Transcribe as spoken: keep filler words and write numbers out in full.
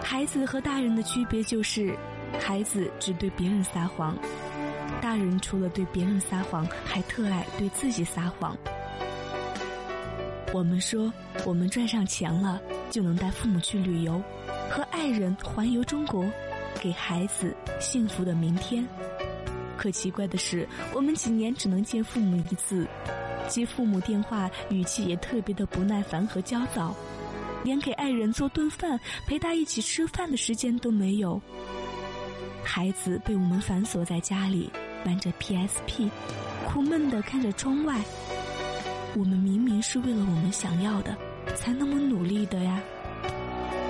孩子和大人的区别就是，孩子只对别人撒谎，大人除了对别人撒谎，还特爱对自己撒谎。我们说，我们赚上钱了，就能带父母去旅游，和爱人环游中国，给孩子幸福的明天。可奇怪的是，我们几年只能见父母一次，接父母电话语气也特别的不耐烦和焦躁，连给爱人做顿饭陪他一起吃饭的时间都没有。孩子被我们反锁在家里，玩着 P S P， 苦闷地看着窗外。我们明明是为了我们想要的才那么努力的呀。